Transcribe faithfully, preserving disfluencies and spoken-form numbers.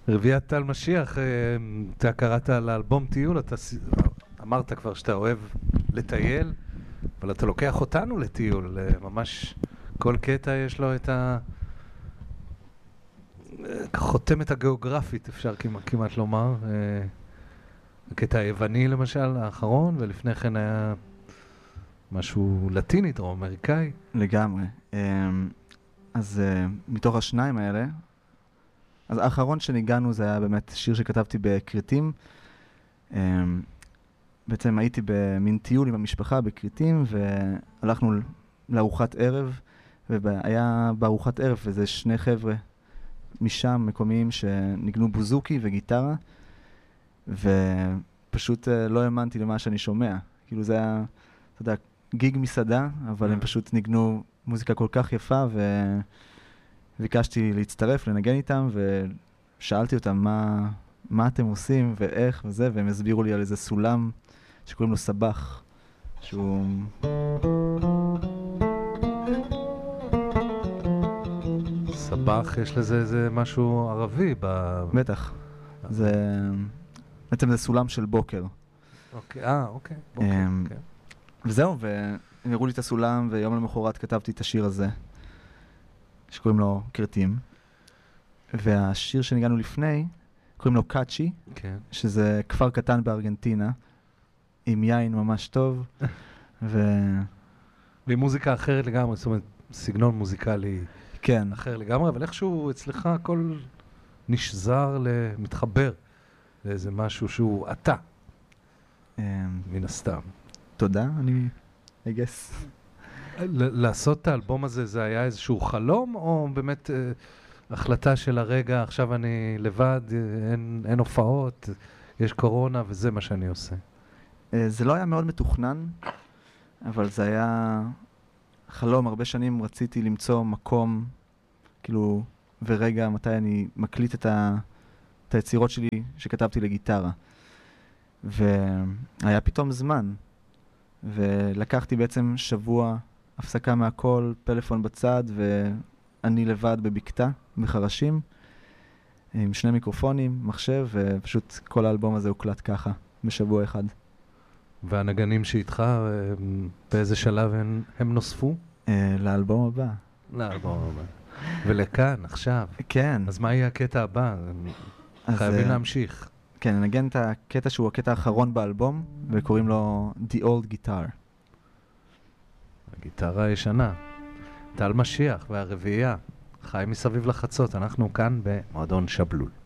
רביעיית טל משיח, אתה קראת על האלבום טיול, אתה אמרת כבר שאתה אוהב לטייל, אבל אתה לוקח אותנו לטיול, ממש כל קטע יש לו את ה... חותמת הגיאוגרפית, אפשר כמעט, כמעט לומר. הקטע היווני למשל, האחרון, ולפני כן היה משהו לטיני, או אמריקאי. לגמרי. אז מתוך השניים האלה, אז האחרון שניגענו זה היה באמת שיר שכתבתי בקריטים. בעצם הייתי במין טיול עם המשפחה בקריטים, והלכנו לארוחת ערב, והיה בארוחת ערב איזה שני חבר'ה משם מקומיים שניגנו בוזוקי וגיטרה, ופשוט לא האמנתי למה שאני שומע. כאילו זה היה, אתה יודע, גיג מסעדה, אבל הם פשוט ניגנו מוזיקה כל כך יפה, וביקשתי להצטרף, לנגן איתם, ושאלתי אותם מה, מה אתם עושים ואיך וזה, והם הסבירו לי על איזה סולם שקוראים לו סבח, שהוא... סבח, יש לזה איזה משהו ערבי ב... בטח. זה... בעצם זה סולם של בוקר. אוקיי, אה, אוקיי. בוקר, אוקיי. וזהו, והם הראו לי את הסולם, ויום למחרת כתבתי את השיר הזה, שקוראים לו קרטים. והשיר שניגענו לפני, קוראים לו קאצ'י, כן. שזה כפר קטן בארגנטינה, עם יין ממש טוב, ו... ועם מוזיקה אחרת לגמרי, זאת אומרת, סגנון מוזיקלי כן. אחר לגמרי, אבל איכשהו אצלך הכל נשזר, מתחבר לאיזה משהו שהוא אתה, מן הסתם. תודה, אני... I guess. לעשות את האלבום הזה, זה היה איזשהו חלום, או באמת החלטה של הרגע, עכשיו אני לבד, אין, אין הופעות, יש קורונה, וזה מה שאני עושה? זה לא היה מאוד מתוכנן, אבל זה היה חלום. הרבה שנים רציתי למצוא מקום, כאילו, ורגע מתי אני מקליט את, ה, את היצירות שלי שכתבתי לגיטרה. והיה פתאום זמן, ולקחתי בעצם שבוע הפסקה מהכל, פלאפון בצד, ואני לבד בבקתה, בחרשים, עם שני מיקרופונים, מחשב, ופשוט כל האלבום הזה הוקלט ככה, בשבוע אחד. והנגנים שאיתך, באיזה שלב הם, הם נוספו? לאלבום הבא. לאלבום הבא. ולכאן, עכשיו. כן. אז מה יהיה הקטע הבא? חייבים להמשיך. כן, ננגן את הקטע שהוא הקטע האחרון באלבום, וקוראים לו The Old Guitar. הגיטרה הישנה. טל משיח והרביעייה. חי מסביב לחצות, אנחנו כאן במועדון שבלול.